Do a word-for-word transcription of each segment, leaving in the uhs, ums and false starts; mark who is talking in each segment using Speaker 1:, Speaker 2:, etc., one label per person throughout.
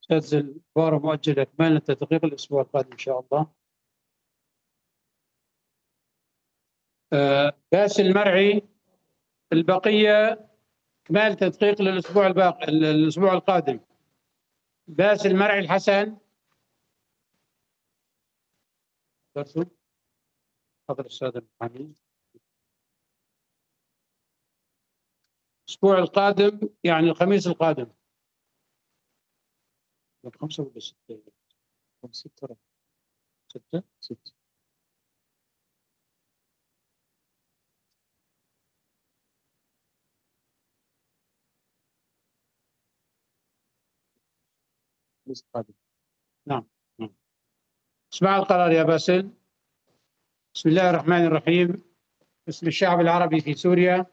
Speaker 1: أستاذ الفار مؤجل إكمال التدقيق الأسبوع القادم إن شاء الله. آه باسل المرعي البقية إكمال تدقيق للأسبوع الباقي الأسبوع القادم. باسل المرعي الحسن تفضل أستاذ المحامي. الأسبوع القادم يعني الخميس القادم. خمسة ولا ستة؟ ستة ستة ستة القادم. نعم نعم. اسمع القرار يا باسل. بسم الله الرحمن الرحيم. باسم الشعب العربي في سوريا،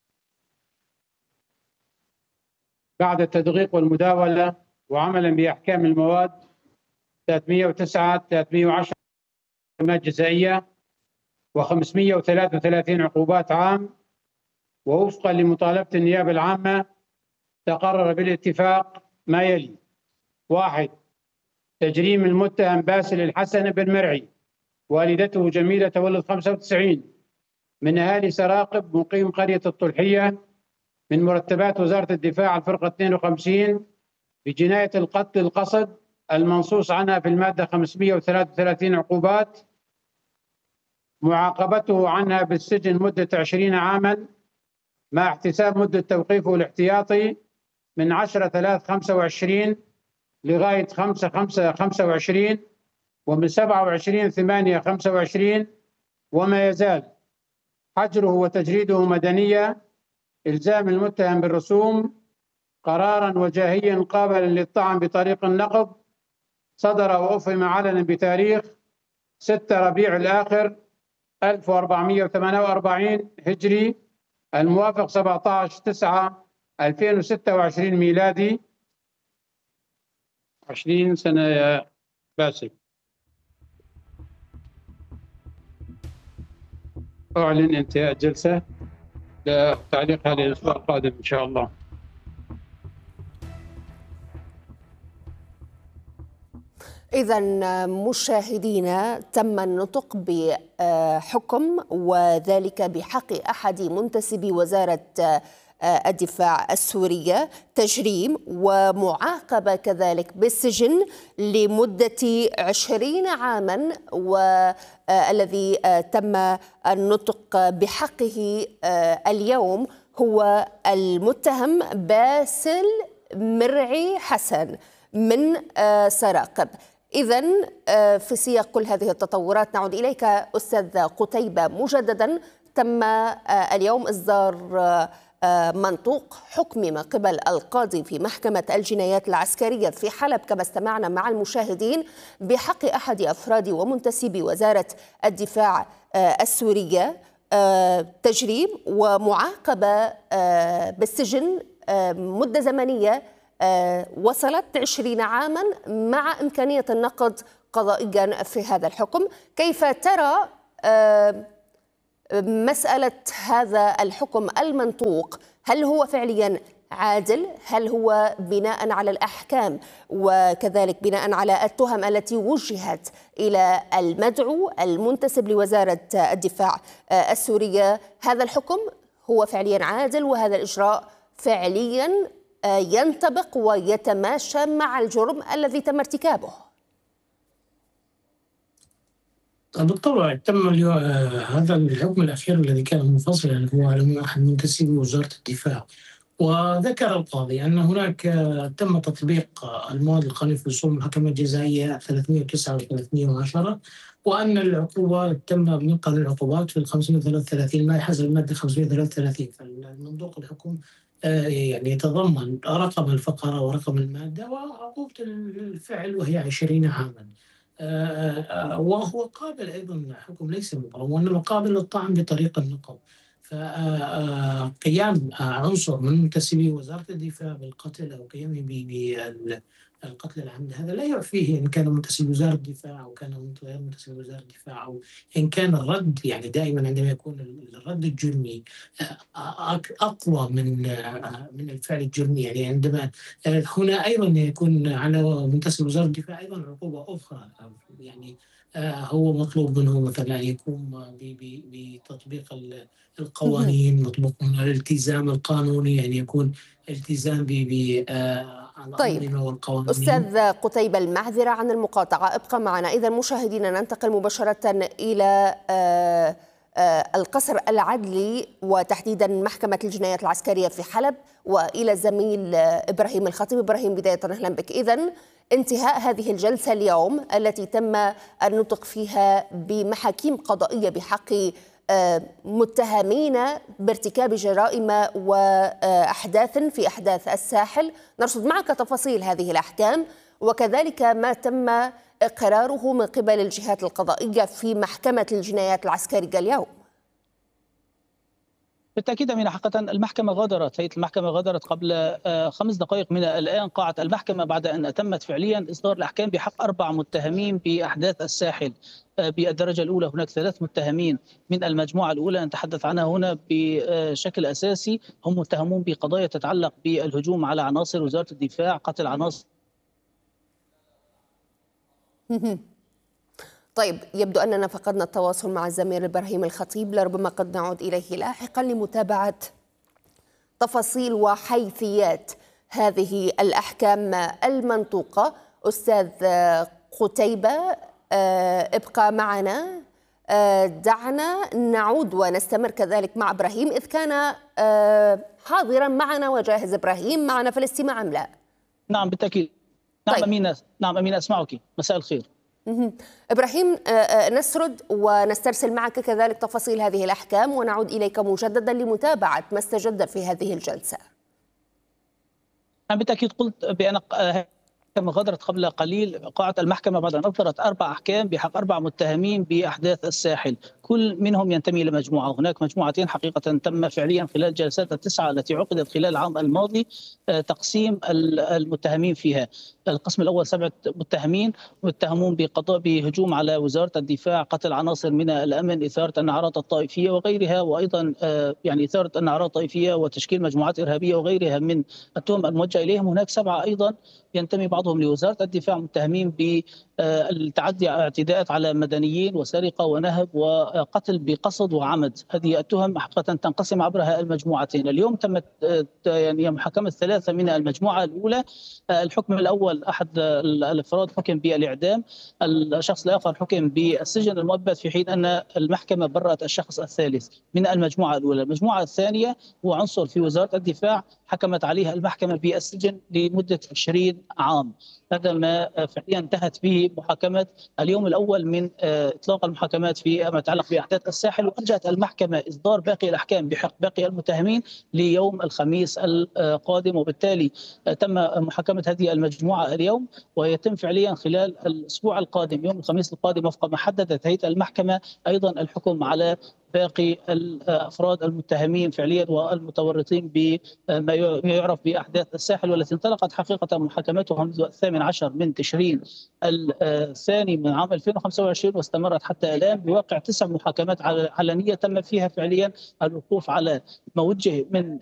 Speaker 1: بعد التدقيق والمداولة وعملا بأحكام المواد ثلاثمئة وتسعة ثلاثمئة وعشرة محكمات جزائية وخمسمئة وثلاثة وثلاثين عقوبات عام، ووفقا لمطالبة النيابة العامة تقرر بالاتفاق ما يلي: واحد، تجريم المتهم باسل الحسن بن مرعي والدته جميلة تولد خمسة وتسعين من أهالي سراقب مقيم قرية الطلحية من مرتبات وزارة الدفاع الفرقة اثنين وخمسين بجناية القتل القصد المنصوص عنها في المادة خمسمئة وثلاثة وثلاثين عقوبات، معاقبته عنها بالسجن مدة عشرين عاما مع احتساب مدة توقيفه الاحتياطي من عشرة ثلاثة خمسة وعشرين لغاية خمسة خمسة خمسة وعشرين ومن سبعة وعشرين ثمانية خمسة وعشرين، وما يزال حجره وتجريده مدنية، إلزام المتهم بالرسوم قرارا وجاهيا قابلا للطعن بطريق النقض، صدر وأفهم علنا بتاريخ ستة ربيع الآخر ألف وأربعمئة وثمانية وأربعين هجري الموافق سبعة عشر تسعة ألفين وستة وعشرين ميلادي. عشرين سنة يا باسل. أعلن انتهاء الجلسة لتعليق هذه الأسبوع القادم إن شاء الله.
Speaker 2: إذا مشاهدينا، تم النطق بحكم، وذلك بحق أحد منتسبي وزارة الدفاع السورية تجريم ومعاقبة كذلك بالسجن لمدة عشرين عاما، والذي تم النطق بحقه اليوم هو المتهم باسل مرعي حسن من سراقب. إذن في سياق كل هذه التطورات نعود إليك أستاذ قتيبة مجددا. تم اليوم إصدار منطوق حكم من قبل القاضي في محكمة الجنايات العسكرية في حلب كما استمعنا مع المشاهدين بحق أحد أفراد ومنتسبي وزارة الدفاع السورية تجريم ومعاقبة بالسجن مدة زمنية وصلت عشرين عاما مع إمكانية النقض قضائيا في هذا الحكم. كيف ترى مسألة هذا الحكم المنطوق؟ هل هو فعليا عادل؟ هل هو بناء على الأحكام وكذلك بناء على التهم التي وجهت إلى المدعو المنتسب لوزارة الدفاع السورية؟ هذا الحكم هو فعليا عادل وهذا الإجراء فعليا ينطبق ويتماشى مع الجرم الذي تم ارتكابه؟
Speaker 3: بالطبع تم هذا الحكم الأخير الذي كان منفصلا هو على أحد منتسبي وزارة الدفاع، وذكر القاضي أن هناك تم تطبيق المواد القانونية في رسوم المحكمة الجزائية ثلاثمئة وتسعة وثلاثمئة وعشرة، وأن العقوبة تم من قانون العقوبات في خمسمئة وثلاثة وثلاثين ما حسب المادة خمسمئة وثلاثة وثلاثين. فالمنطوق الحكم يعني يتضمن رقم الفقرة ورقم المادة وعقوبة الفعل وهي عشرين عاما، وهو قابل أيضا حكم ليس مبرم وإنما قابل للطعن بطريق النقض. فقيام عنصر من منتسبي وزارة الدفاع بالقتل أو قيامه بالقتل العمد هذا لا يعفيه إن كان منتسب وزارة الدفاع أو كان غير منتسب وزارة الدفاع، أو إن كان الرد، يعني دائما عندما يكون الرد الجرمي أقوى من من الفعل الجرمي، يعني عندما هنا أيضا يكون على منتسب وزارة الدفاع أيضا عقوبة أخرى، يعني هو مطلوب منه مثلا يقوم بتطبيق القوانين، مطلوب منه الالتزام القانوني، يعني يكون التزام بالأنظمة
Speaker 2: طيب
Speaker 3: والقوانين.
Speaker 2: أستاذ قتيبة، المعذرة عن المقاطعة، ابقى معنا. إذا مشاهدينا ننتقل مباشرة إلى آه آه القصر العدلي وتحديدا محكمة الجنايات العسكرية في حلب، وإلى الزميل آه إبراهيم الخطيب. إبراهيم، بداية أهلا بك. إذن انتهاء هذه الجلسة اليوم التي تم النطق فيها بمحاكيم قضائية بحق متهمين بارتكاب جرائم وأحداث في أحداث الساحل. نرصد معك تفاصيل هذه الأحكام وكذلك ما تم إقراره من قبل الجهات القضائية في محكمة الجنايات العسكرية اليوم.
Speaker 4: بالتأكيد أمينة، حقيقة المحكمة غادرت هيئة المحكمة غادرت قبل خمس دقائق من الآن قاعة المحكمة بعد أن أتمت فعليا إصدار الأحكام بحق أربع متهمين بأحداث الساحل بالدرجة الأولى. هناك ثلاث متهمين من المجموعة الأولى نتحدث عنها هنا بشكل أساسي، هم متهمون بقضايا تتعلق بالهجوم على عناصر وزارة الدفاع، قتل عناصر.
Speaker 2: طيب، يبدو أننا فقدنا التواصل مع الزميل إبراهيم الخطيب، لربما قد نعود إليه لاحقا لمتابعة تفاصيل وحيثيات هذه الأحكام المنطوقة. أستاذ قتيبة، ابقى معنا، دعنا نعود ونستمر كذلك مع إبراهيم، إذ كان حاضرا معنا وجاهز. إبراهيم معنا في الاستماع أم لا؟
Speaker 4: نعم بالتأكيد. نعم. طيب. أمينة. نعم أمينة، أسمعك. مساء الخير.
Speaker 2: إبراهيم، نسرد ونسترسل معك كذلك تفاصيل هذه الأحكام ونعود إليك مجددا لمتابعة ما استجد في هذه الجلسة.
Speaker 4: نعم بالتأكيد. قلت بأن غادرت قبل قليل قاعة المحكمة بعد أن أصدرت أربع أحكام بحق أربع متهمين بأحداث الساحل، كل منهم ينتمي إلى مجموعة. هناك مجموعتين حقيقة تم فعليا خلال الجلسات التسعة التي عقدت خلال العام الماضي تقسيم المتهمين فيها. القسم الأول سبعة متهمين متهمون بقضاء بهجوم على وزارة الدفاع، قتل عناصر من الأمن، إثارة النعرات الطائفية وغيرها، وأيضا يعني إثارة النعرات الطائفية وتشكيل مجموعات إرهابية وغيرها من التهم الموجهة إليهم. هناك سبعة أيضا ينتمي بعضهم لوزارة الدفاع متهمين بالتعدي اعتداءات على مدنيين وسرقة ونهب وقتل بقصد وعمد. هذه التهم حقيقة تنقسم عبرها المجموعتين. اليوم تمت يعني محاكمة ثلاثة من المجموعة الأولى. الحكم الأول أحد الأفراد حكم بالإعدام، الشخص الآخر حكم بالسجن المؤبد، في حين أن المحكمة برأت الشخص الثالث من المجموعة الأولى. المجموعة الثانية هو عنصر في وزارة الدفاع حكمت عليها المحكمة بالسجن لمدة عشرين عام. هذا ما فعليا انتهت به محاكمة اليوم الأول من إطلاق المحاكمات فيما يتعلق بأحداث الساحل، وأرجت المحكمة إصدار باقي الأحكام بحق باقي المتهمين ليوم الخميس القادم، وبالتالي تم محاكمة هذه المجموعة اليوم، ويتم فعليا خلال الأسبوع القادم يوم الخميس القادم وفق ما حددت هيئة المحكمة أيضا الحكم على باقي الأفراد المتهمين فعليا والمتورطين بما يعرف بأحداث الساحل، والتي انطلقت حقيقة محاكمتها منذ الثامن عشر من تشرين الثاني من عام ألفين وخمسة وعشرين واستمرت حتى الآن بواقع تسع محاكمات علنية تم فيها فعليا الوقوف على ما وجه من